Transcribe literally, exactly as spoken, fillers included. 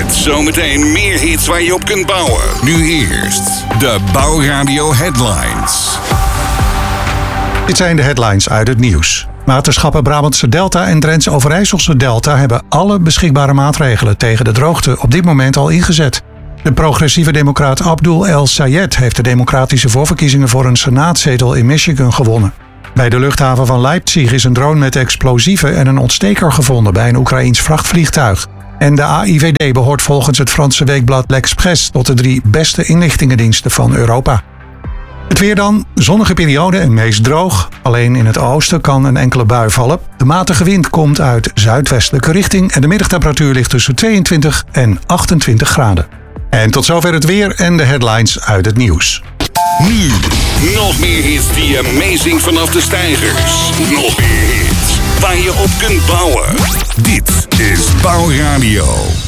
Met zometeen meer hits waar je op kunt bouwen. Nu eerst de Bouwradio Headlines. Dit zijn de headlines uit het nieuws. Waterschappen Brabantse Delta en Drentse Overijsselse Delta hebben alle beschikbare maatregelen tegen de droogte op dit moment al ingezet. De progressieve democraat Abdul El Sayed heeft de democratische voorverkiezingen voor een senaatzetel in Michigan gewonnen. Bij de luchthaven van Leipzig is een drone met explosieven en een ontsteker gevonden bij een Oekraïens vrachtvliegtuig. En de A I V D behoort volgens het Franse weekblad L'Express tot de drie beste inlichtingendiensten van Europa. Het weer dan, zonnige periode en meest droog. Alleen in het oosten kan een enkele bui vallen. De matige wind komt uit zuidwestelijke richting en de middagtemperatuur ligt tussen tweeëntwintig en achtentwintig graden. En tot zover het weer en de headlines uit het nieuws. Nu, nog meer hits die amazing vanaf de steigers. Nog meer hits waar je op kunt bouwen. Dit is Bouwradio.